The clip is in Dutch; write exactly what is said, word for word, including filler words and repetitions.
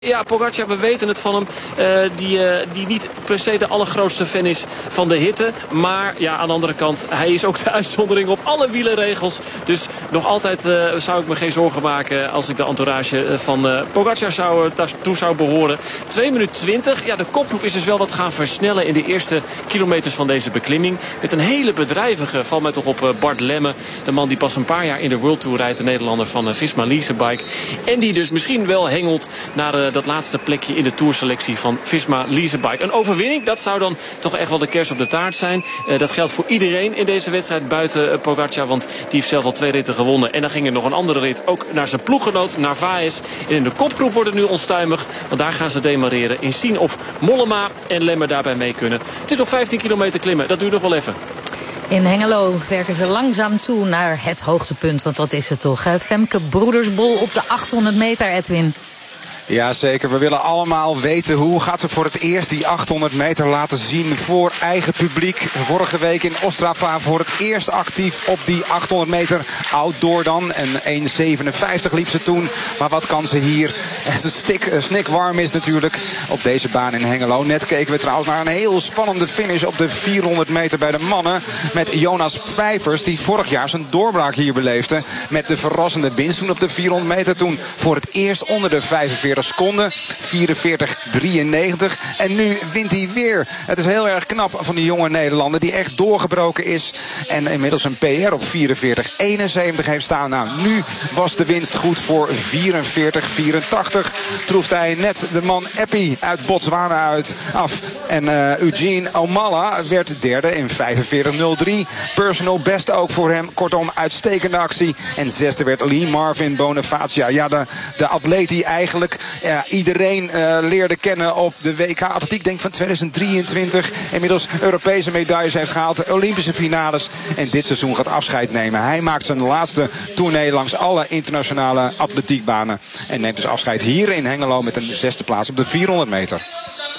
Ja, Pogacar, we weten het van hem. Uh, die, uh, die niet per se de allergrootste fan is van de hitte. Maar ja, aan de andere kant, hij is ook de uitzondering op alle wielerregels. Dus nog altijd uh, zou ik me geen zorgen maken als ik de entourage van uh, Pogacar zou, uh, toe zou behoren. twee minuten twintig. Ja, de kopgroep is dus wel wat gaan versnellen in de eerste kilometers van deze beklimming. Met een hele bedrijvige, valt mij toch op, uh, Bart Lemme. De man die pas een paar jaar in de World Tour rijdt. De Nederlander van uh, Visma Leasebike. En die dus misschien wel hengelt naar uh, dat laatste plekje in de tourselectie van Visma Leasebike. Een overwinning, dat zou dan toch echt wel de kers op de taart zijn. Uh, dat geldt voor iedereen in deze wedstrijd buiten uh, Pogacar, want die heeft zelf al twee ritten gewonnen. En dan ging er nog een andere rit ook naar zijn ploeggenoot Narvaez. En in de kopgroep wordt het nu onstuimig, want daar gaan ze demareren. In zien of Mollema en Lemmer daarbij mee kunnen. Het is nog vijftien kilometer klimmen, dat duurt nog wel even. In Hengelo werken ze langzaam toe naar het hoogtepunt, want dat is het toch. Femke Broedersbol op de achthonderd meter, Edwin. Ja, zeker. We willen allemaal weten hoe gaat ze voor het eerst die achthonderd meter laten zien voor eigen publiek. Vorige week in Ostrava voor het eerst actief op die achthonderd meter outdoor dan. En één zevenenvijftig liep ze toen. Maar wat kan ze hier? Het is stik, snikwarm is natuurlijk op deze baan in Hengelo. Net keken we trouwens naar een heel spannende finish op de vierhonderd meter bij de mannen. Met Jonas Vijvers, die vorig jaar zijn doorbraak hier beleefde. Met de verrassende winst toen op de vierhonderd meter. Toen voor het eerst onder de vijfenveertig seconden. vierenveertig drieënnegentig. En nu wint hij weer. Het is heel erg knap van die jonge Nederlander die echt doorgebroken is. En inmiddels een P R op vierenveertig eenenzeventig heeft staan. Nou, nu was de winst goed voor vierenveertig vierentachtig. Troeft hij net de man Epi uit Botswana uit af. En uh, Eugene Omalla werd derde in vijfenveertig nul drie. Personal best ook voor hem. Kortom, uitstekende actie. En zesde werd Lee Marvin Bonifacia. Ja, de, de atleet die eigenlijk ja, iedereen uh, leerde kennen op de W K Atletiek, denk van tweeduizend drieëntwintig. Inmiddels Europese medailles heeft gehaald, Olympische finales. En dit seizoen gaat afscheid nemen. Hij maakt zijn laatste tournee langs alle internationale atletiekbanen. En neemt dus afscheid hier in Hengelo met een zesde plaats op de vierhonderd meter.